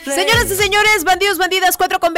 Señoras y señores, bandidos, bandidas,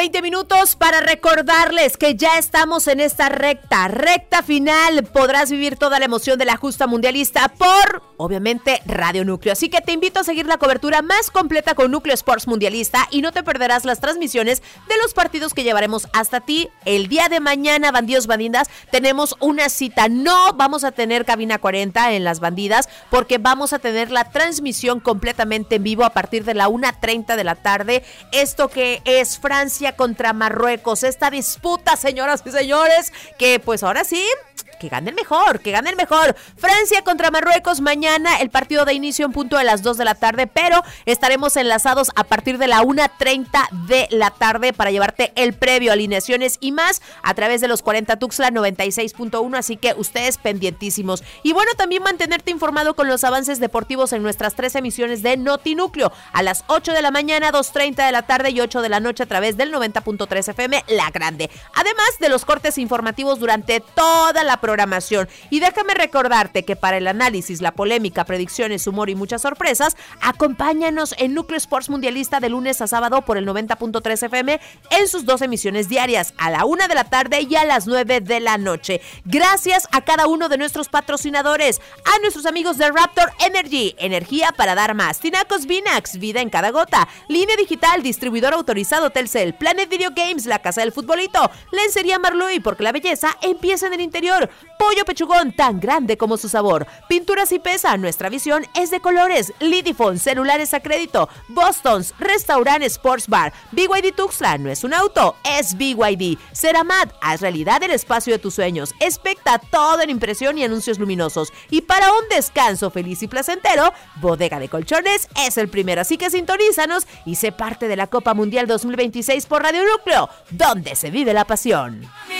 4:20 para recordarles que ya estamos en esta recta final. Podrás vivir toda la emoción de la justa mundialista por, obviamente, Radio Núcleo. Así que te invito a seguir la cobertura más completa con Núcleo Sports Mundialista y no te perderás las transmisiones de los partidos que llevaremos hasta ti. El día de mañana, bandidos, bandidas, tenemos una cita. No vamos a tener cabina 40 en las bandidas porque vamos a tener la transmisión completamente en vivo a partir de la 1:30 de la tarde. Esto que es Francia contra Marruecos, esta disputa, señoras y señores, que pues ahora sí, que gane el mejor, que gane el mejor. Francia contra Marruecos mañana, el partido de inicio en punto de las 2 de la tarde, pero estaremos enlazados a partir de la 1:30 de la tarde para llevarte el previo, alineaciones y más a través de los 40 Tuxtla 96.1, así que ustedes pendientísimos. Y bueno, también mantenerte informado con los avances deportivos en nuestras 3 emisiones de Notinúcleo, a las 8 de la mañana, 2:30 de la tarde y 8 de la noche a través del 90.3 FM La Grande. Además de los cortes informativos durante toda la programación. Y déjame recordarte que para el análisis, la polémica, predicciones, humor y muchas sorpresas, acompáñanos en Núcleo Sports Mundialista de lunes a sábado por el 90.3 FM en sus 2 emisiones diarias, a la 1 de la tarde y a las 9 de la noche. Gracias a cada uno de nuestros patrocinadores, a nuestros amigos de Raptor Energy, energía para dar más, Tinacos Vinax, vida en cada gota, Línea Digital, distribuidor autorizado Telcel, Planet Video Games, la casa del futbolito, Lencería Marloy, porque la belleza empieza en el interior, Pollo Pechugón, tan grande como su sabor, Pinturas y Pesa, nuestra visión es de colores, Lidifone, celulares a crédito, Boston's, Restaurant Sports Bar, BYD Tuxtla, no es un auto, es BYD, Ceramat, haz realidad el espacio de tus sueños, Expecta, todo en impresión y anuncios luminosos, y para un descanso feliz y placentero, Bodega de Colchones es el primero, así que sintonízanos y sé parte de la Copa Mundial 2026 por Radio Núcleo, donde se vive la pasión.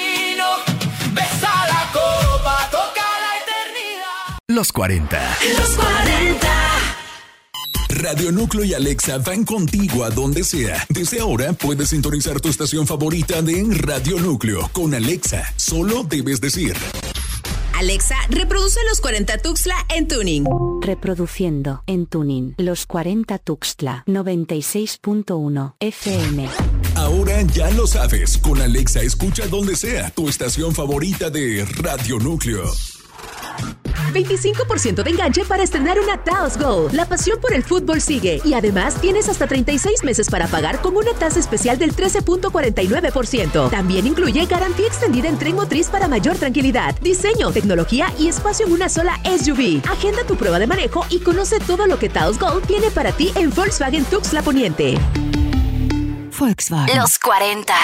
Besa la copa, toca la eternidad. Los 40. Los 40. Radio Núcleo y Alexa van contigo a donde sea. Desde ahora puedes sintonizar tu estación favorita de Radio Núcleo con Alexa. Solo debes decir: Alexa, reproduce los 40 Tuxtla en tuning. Reproduciendo en tuning los 40 Tuxtla 96.1 FM. Ahora ya lo sabes, con Alexa escucha donde sea tu estación favorita de Radio Núcleo. 25% de enganche para estrenar una Taos Go. La pasión por el fútbol sigue y además tienes hasta 36 meses para pagar con una tasa especial del 13.49%. También incluye garantía extendida en tren motriz para mayor tranquilidad, diseño, tecnología y espacio en una sola SUV. Agenda tu prueba de manejo y conoce todo lo que Taos Go tiene para ti en Volkswagen Tuxtla Poniente. Volkswagen. Los 40.